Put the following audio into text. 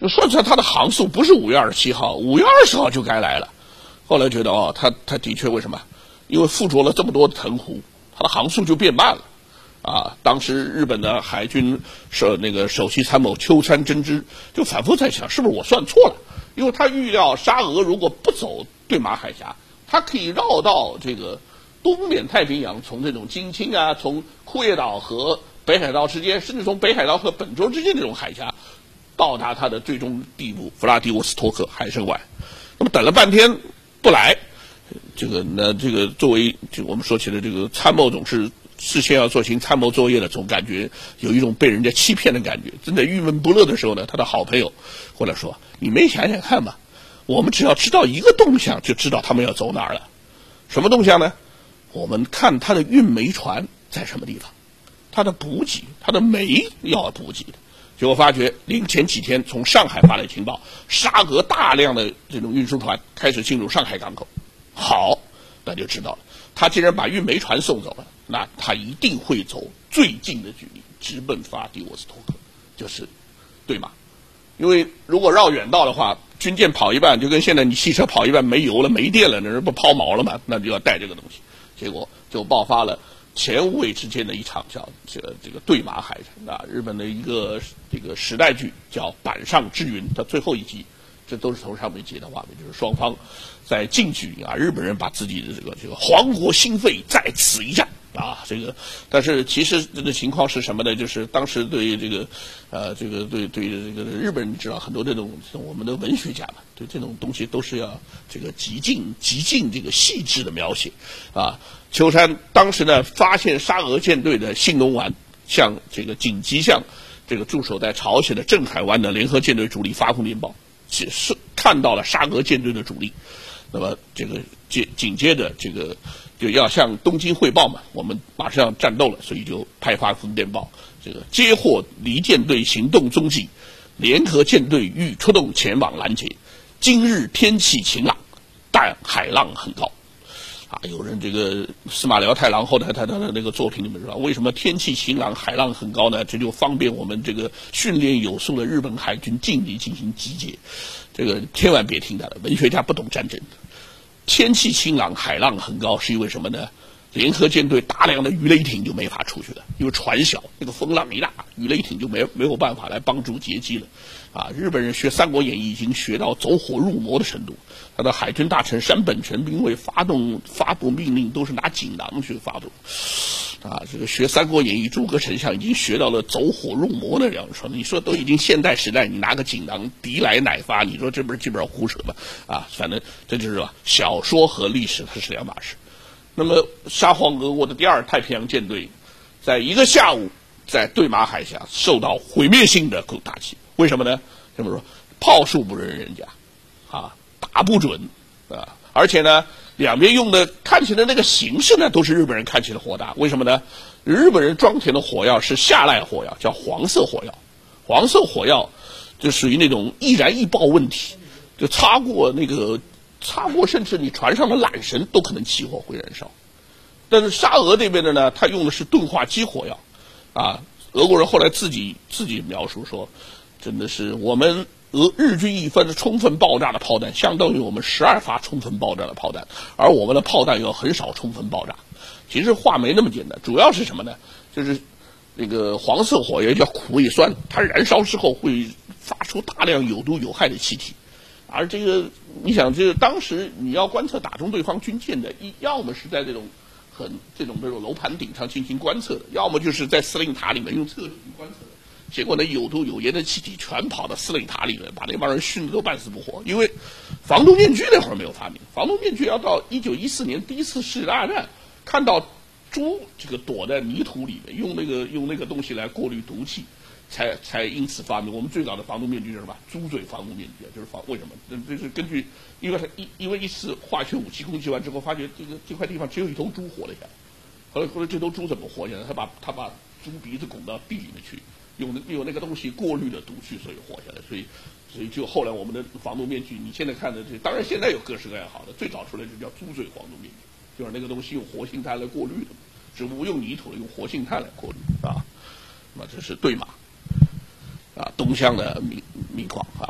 说起来它的航速不是5月27号，5月20号就该来了。后来觉得它的确为什么？因为附着了这么多的藤壶，它的航速就变慢了。当时日本的海军首席参谋秋山真之就反复在想，是不是我算错了？因为他预料沙俄如果不走对马海峡，它可以绕到这个东面太平洋，从这种金青从库页岛和北海道之间，甚至从北海道和本州之间这种海峡，到达它的最终地步弗拉迪沃斯托克海参崴。那么等了半天不来，这个作为我们说起的这个参谋总是事先要做行参谋作业的，总感觉有一种被人家欺骗的感觉。正在郁闷不乐的时候呢，他的好朋友或者说：“你没想想看吧，我们只要知道一个动向，就知道他们要走哪儿了。什么动向呢？我们看他的运煤船在什么地方，他的补给，他的煤要补给的。结果发觉，前几天从上海发来情报，沙俄大量的这种运输船开始进入上海港口。好，那就知道了。他既然把运煤船送走了，那他一定会走最近的距离，直奔弗拉迪沃斯托克，就是对马。因为如果绕远道的话，军舰跑一半，就跟现在你汽车跑一半没油了、没电了，那不抛锚了吗？那就要带这个东西。结果就爆发了前无畏之间的一场叫这个对马海战日本的一个这个时代剧叫《板上之云》的最后一集，这都是从上面接的画面，就是双方在近距离日本人把自己的这个皇国心肺在此一战但是其实这个情况是什么呢？就是当时对对日本人知道很多这种我们的文学家嘛，对这种东西都是要这个极尽这个细致的描写秋山当时呢发现沙俄舰队的兴隆丸紧急向这个驻守在朝鲜的镇海湾的联合舰队主力发布电报，是看到了沙俄舰队的主力，那么这个紧接着就要向东京汇报嘛，我们马上要战斗了，所以就发封电报，接获离舰队行动踪迹，联合舰队欲出动前往拦截，今日天气晴朗，但海浪很高。有人司马辽太郎后来他的那个作品里面说，为什么天气晴朗海浪很高呢？这就方便我们训练有素的日本海军尽力进行集结。千万别听他的，文学家不懂战争。天气晴朗海浪很高是因为什么呢？联合舰队大量的鱼雷艇就没法出去了，因为船小，那个风浪一大，鱼雷艇就没有办法来帮助截击了。日本人学《三国演义》已经学到走火入魔的程度。他的海军大臣山本全兵卫发布命令都是拿锦囊去发布。学《三国演义》，诸葛丞相已经学到了走火入魔的样说，你说都已经现代时代，你拿个锦囊敌来乃发，你说这不是基本上胡扯吗？反正这就是小说和历史它是两码事。那么沙皇俄国的第2太平洋舰队在一个下午在对马海峡受到毁灭性的打击。为什么呢？这么说，炮术不认人家打不准而且呢两边用的看起来那个形式呢都是日本人看起来火大。为什么呢？日本人装填的火药是下濑火药，叫黄色火药。黄色火药就属于那种易燃易爆问题，就擦过甚至你船上的缆绳都可能起火会燃烧。但是沙俄这边的呢，他用的是钝化基火药俄国人后来自己描述说，真的是我们日军一分充分爆炸的炮弹相当于我们12发充分爆炸的炮弹，而我们的炮弹有很少充分爆炸。其实话没那么简单，主要是什么呢？就是那个黄色火药叫苦味酸，它燃烧之后会发出大量有毒有害的气体。而你想当时你要观测打中对方军舰的，要么是在这种楼盘顶上进行观测的，要么就是在司令塔里面用测距观测的。结果呢，有毒有盐的气体全跑到司令塔里面，把那帮人熏得都半死不活。因为防毒面具那会儿没有发明，防毒面具要到1914年第一次世界大战，看到猪躲在泥土里面，用那个东西来过滤毒气，才因此发明。我们最早的防毒面具是什么？猪嘴防毒面具，就是为什么？这是根据因为一次化学武器攻击完之后，发觉这块地方只有一头猪活了下来。后来这头猪怎么活下来？他把猪鼻子拱到地里面去。用那个东西过滤了毒气，所以活下来。所以就后来我们的防毒面具，你现在看的当然现在有各式各样好的，最早出来就叫猪嘴防毒面具，就是那个东西用活性炭来过滤的，只不过用泥土用活性炭来过滤那么这是对马东乡的民况